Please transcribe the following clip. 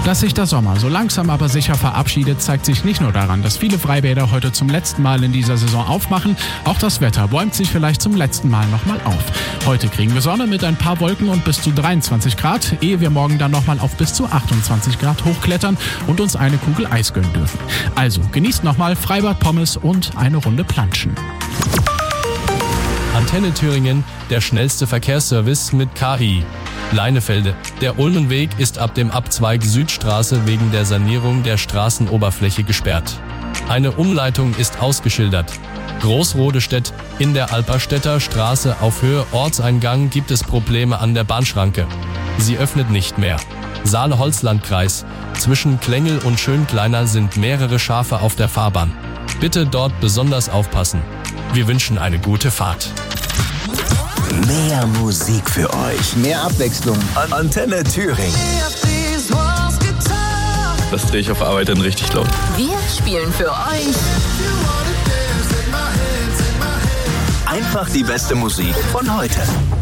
Dass sich der Sommer so langsam aber sicher verabschiedet, zeigt sich nicht nur daran, dass viele Freibäder heute zum letzten Mal in dieser Saison aufmachen, auch das Wetter bäumt sich vielleicht zum letzten Mal nochmal auf. Heute kriegen wir Sonne mit ein paar Wolken und bis zu 23 Grad, ehe wir morgen dann nochmal auf bis zu 28 Grad hochklettern und uns eine Kugel Eis gönnen dürfen. Also genießt nochmal Freibad, Pommes und eine Runde Planschen. Antenne Thüringen, der schnellste Verkehrsservice mit KI. Leinefelde. Der Ulmenweg ist ab dem Abzweig Südstraße wegen der Sanierung der Straßenoberfläche gesperrt. Eine Umleitung ist ausgeschildert. Großrodestedt. In der Alperstädter Straße auf Höhe Ortseingang gibt es Probleme an der Bahnschranke. Sie öffnet nicht mehr. Saale-Holzlandkreis. Zwischen Klengel und Schönkleiner sind mehrere Schafe auf der Fahrbahn. Bitte dort besonders aufpassen. Wir wünschen eine gute Fahrt. Mehr Musik für euch. Mehr Abwechslung. Antenne Thüringen. Das drehe ich auf Arbeit dann richtig laut. Wir spielen für euch Einfach die beste Musik von heute.